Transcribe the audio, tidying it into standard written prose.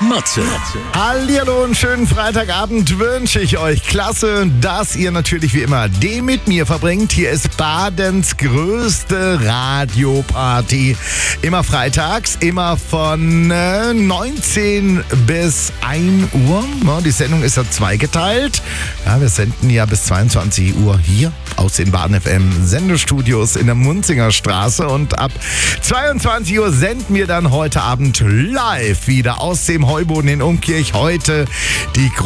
Matze. Hallihallo und schönen Freitagabend wünsche ich euch. Klasse, dass ihr natürlich wie immer den mit mir verbringt. Hier ist Badens größte Radioparty. Immer freitags, immer von 19 bis 1 Uhr. Die Sendung ist ja zweigeteilt. Ja, wir senden ja bis 22 Uhr hier aus den Baden FM Sendestudios in der Munzinger Straße. Und ab 22 Uhr senden wir dann heute Abend live wieder aus dem Heuboden in Umkirch. Heute die